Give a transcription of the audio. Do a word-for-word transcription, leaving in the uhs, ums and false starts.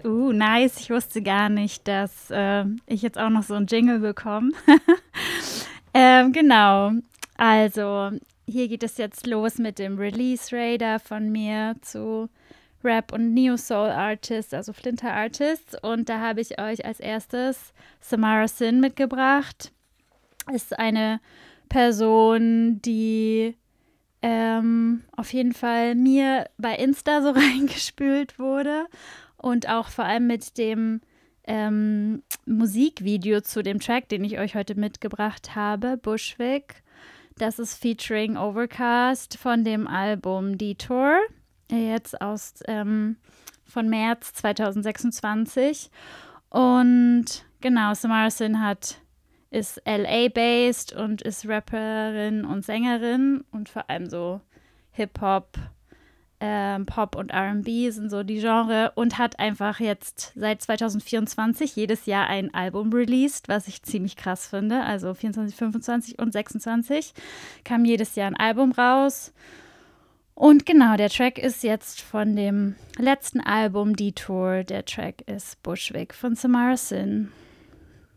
Uh, nice. Ich wusste gar nicht, dass äh, ich jetzt auch noch so einen Jingle bekomme. ähm, genau. Also, hier geht es jetzt los mit dem Release Radar von mir zu Rap und Neo Soul Artists, also Flinter Artists. Und da habe ich euch als erstes Samara Sin mitgebracht. Ist eine Person, die ähm, auf jeden Fall mir bei Insta so reingespült wurde und auch vor allem mit dem ähm, Musikvideo zu dem Track, den ich euch heute mitgebracht habe, Bushwick. Das ist featuring Overcast von dem Album Detour, jetzt aus ähm, von März zwanzig sechsundzwanzig. Und genau, Samara Sin hat ist L A-based und ist Rapperin und Sängerin und vor allem so Hip-Hop, ähm, Pop und R and B sind so die Genre und hat einfach jetzt seit zwanzig vierundzwanzig jedes Jahr ein Album released, was ich ziemlich krass finde. Also vierundzwanzig, fünfundzwanzig und sechsundzwanzig kam jedes Jahr ein Album raus. Und genau, der Track ist jetzt von dem letzten Album Detour. Der Track ist Bushwick von Samara Sin.